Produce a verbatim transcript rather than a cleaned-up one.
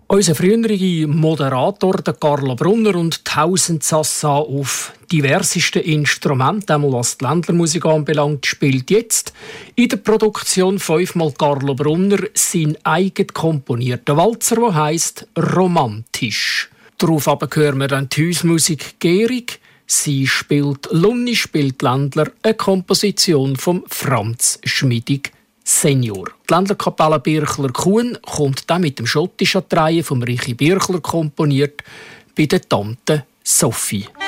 Unser früherer Moderator, der Carlo Brunner, und Tausend Sassa auf diversesten Instrumenten, einmal was die Ländlermusik anbelangt, spielt jetzt in der Produktion fünfmal Carlo Brunner seinen eigen komponierten Walzer, der heisst «Romantisch». Darauf aber hören wir dann die Hausmusik «Gehrig». Sie spielt «Lunni spielt Ländler», eine Komposition von Franz Schmidig Senior. Die Ländlerkapelle Birchler-Kuhn kommt dann mit dem schottischen Dreien von Richie Birchler komponiert bei der Tante Sophie.